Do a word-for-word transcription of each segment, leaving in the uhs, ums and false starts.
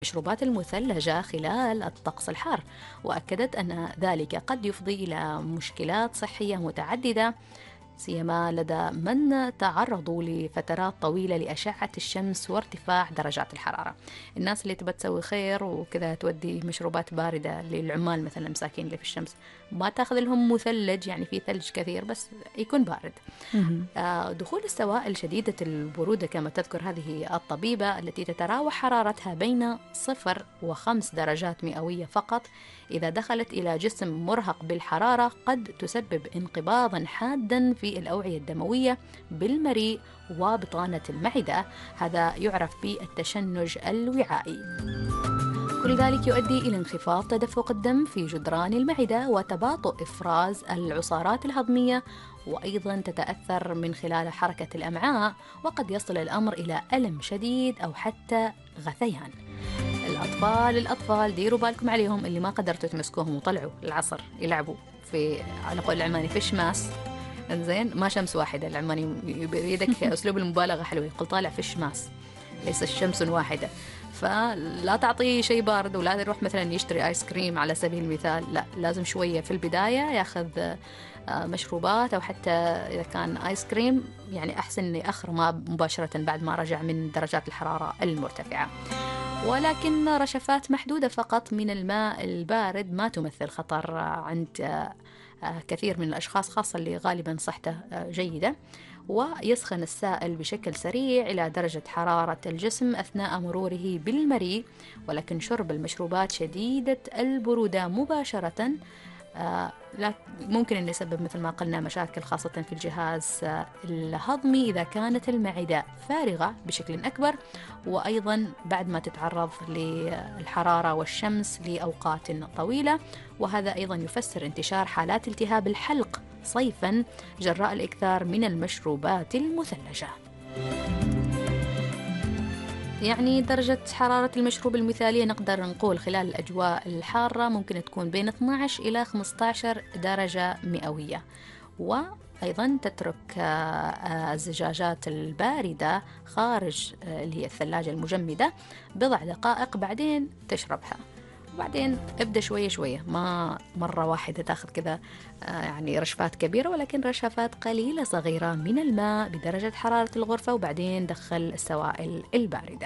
المشروبات المثلجة خلال الطقس الحار، وأكدت أن ذلك قد يفضي إلى مشكلات صحية متعددة، سيما لدى من تعرضوا لفترات طويلة لأشعة الشمس وارتفاع درجات الحرارة. الناس اللي تبى تسوي خير وكذا تودي مشروبات باردة للعمال مثلا المساكين اللي في الشمس، ما تاخذ لهم مثلج يعني في ثلج كثير بس يكون بارد. آه، دخول السوائل شديدة البرودة كما تذكر هذه الطبيبة التي تتراوح حرارتها بين صفر وخمس درجات مئوية فقط، إذا دخلت إلى جسم مرهق بالحرارة قد تسبب انقباضا حادا في الأوعية الدموية بالمريء وبطانة المعدة، هذا يعرف بالتشنج الوعائي. كل ذلك يؤدي إلى انخفاض تدفق الدم في جدران المعدة وتباطؤ إفراز العصارات الهضمية، وأيضا تتأثر من خلال حركة الأمعاء، وقد يصل الأمر إلى ألم شديد أو حتى غثيان. الأطفال الأطفال ديروا بالكم عليهم، اللي ما قدرتوا تمسكوهم وطلعوا العصر يلعبوا في على قول العماني في شماس، إنزين ما شمس واحدة، العماني بيدك أسلوب المبالغة حلو، يقول طالع في الشماس ليس الشمس واحدة. فلا تعطيه شيء بارد ولا يروح مثلا يشتري آيس كريم على سبيل المثال، لا لازم شوية في البداية ياخذ مشروبات أو حتى إذا كان آيس كريم يعني أحسن إني أخرمه مباشرة بعد ما رجع من درجات الحرارة المرتفعة. ولكن رشفات محدودة فقط من الماء البارد ما تمثل خطر عند كثير من الأشخاص، خاصة اللي غالبا صحته جيدة. ويسخن السائل بشكل سريع إلى درجة حرارة الجسم أثناء مروره بالمريء، ولكن شرب المشروبات شديدة البرودة مباشرة آه لا ممكن أن يسبب مثل ما قلنا مشاكل خاصة في الجهاز آه الهضمي إذا كانت المعدة فارغة بشكل أكبر، وأيضا بعد ما تتعرض للحرارة والشمس لأوقات طويلة. وهذا أيضا يفسر انتشار حالات التهاب الحلق صيفا جراء الإكثار من المشروبات المثلجة. يعني درجة حرارة المشروب المثالية نقدر نقول خلال الأجواء الحارة ممكن تكون بين اثني عشر إلى خمسة عشر درجة مئوية، وأيضا تترك الزجاجات الباردة خارج اللي هي الثلاجة المجمدة بضع دقائق بعدين تشربها، وبعدين ابدأ شوية شوية، ما مرة واحدة تاخذ كذا يعني رشفات كبيرة، ولكن رشفات قليلة صغيرة من الماء بدرجة حرارة الغرفة، وبعدين دخل السوائل الباردة.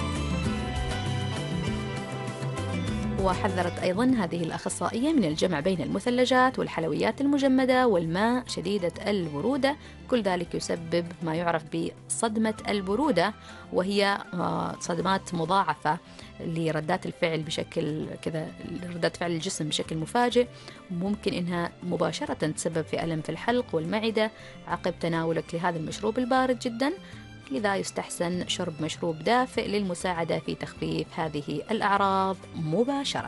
وحذرت أيضا هذه الأخصائية من الجمع بين المثلجات والحلويات المجمدة والماء شديدة البرودة، كل ذلك يسبب ما يعرف بصدمة البرودة، وهي صدمات مضاعفة لردات الفعل بشكل كذا، ردات فعل الجسم بشكل مفاجئ، ممكن إنها مباشرة تسبب في ألم في الحلق والمعدة عقب تناولك لهذا المشروب البارد جدا. لذا يستحسن شرب مشروب دافئ للمساعدة في تخفيف هذه الأعراض مباشرة.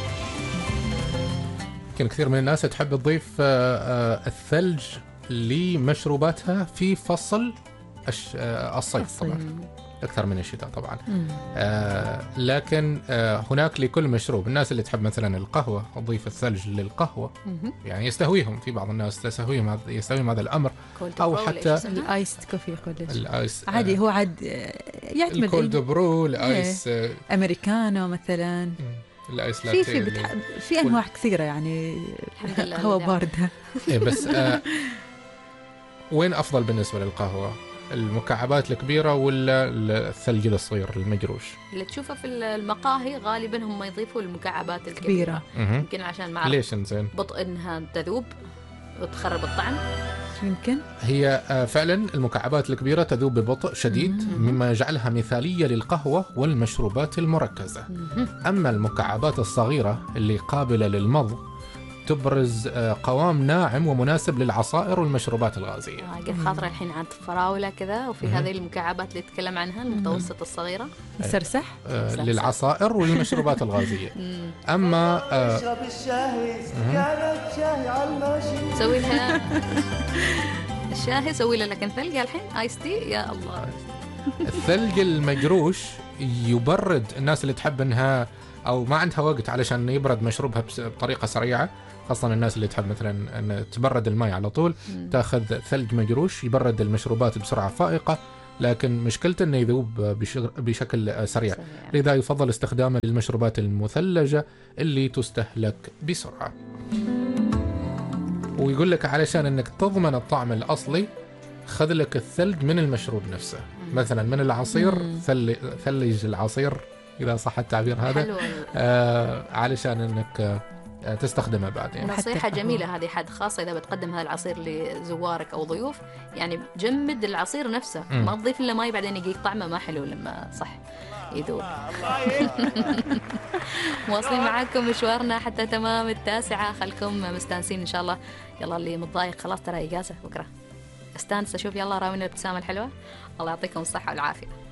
يمكن كثير من الناس تحب تضيف الثلج لمشروباتها في فصل الصيف طبعا أكثر من الشتاء طبعا. آه لكن آه هناك لكل مشروب، الناس اللي تحب مثلا القهوة تضيف الثلج للقهوة، يعني يستهويهم، في بعض الناس تستهويهم يستهويهم هذا الأمر، أو حتى الآيس كوفي الآيس عادي آه هو عاد يعتمد الكولد برو، الآيس آه أمريكانو مثلا، الآيس لاتيه في بتح... في أنواع كثيرة يعني هو باردة. إيه بس آه وين أفضل بالنسبة للقهوة؟ المكعبات الكبيرة ولا الثلج الصغير المجروش؟ اللي تشوفه في المقاهي غالبا هم يضيفوا المكعبات الكبيرة، يمكن عشان مع ليش إنزين بطء إنها تذوب وتخرب الطعم. يمكن هي فعلا المكعبات الكبيرة تذوب ببطء شديد مما يجعلها مثالية للقهوة والمشروبات المركزة. أما المكعبات الصغيرة اللي قابلة للمضغ تبرز قوام ناعم ومناسب للعصائر والمشروبات الغازية. آه قد خاطر الحين عند فراولة كذا، وفي هذه المكعبات اللي تتكلم عنها المتوسط الصغيرة سرسح آه للعصائر والمشروبات الغازية. أما آه اشرب الشاهي سكانة شاهي على الماشي، سوي لها الشاهي سوي لها لكن ثلج الحين آيس تي يا الله. الثلج المجروش يبرد الناس اللي تحب انها او ما عندها وقت علشان يبرد مشروبها بطريقة سريعة، خاصة الناس اللي تحب مثلا أن تبرد الماء على طول، تأخذ ثلج مجروش يبرد المشروبات بسرعة فائقة، لكن مشكلته انه يذوب بشكل سريع، لذا يفضل استخدامه للمشروبات المثلجة اللي تستهلك بسرعة. ويقول لك علشان انك تضمن الطعم الاصلي خذ لك الثلج من المشروب نفسه، مثلا من العصير ثلج العصير اذا صح التعبير هذا، آه علشان انك آه تستخدمه بعدين. نصيحة جميلة هذه حد، خاصة إذا بتقدم هذا العصير لزوارك أو ضيوف، يعني جمد العصير نفسه، مم. ما تضيف له ماي بعدين يجيك طعمه ما حلو لما صح يذوب. مواصلين معاكم مشوارنا حتى تمام التاسعة، خلكم مستانسين إن شاء الله. يلا اللي متضايق خلاص ترى إجازة بكرة، استانس أشوف، يلا راوينا الابتسامة الحلوة. الله يعطيكم الصحة والعافية.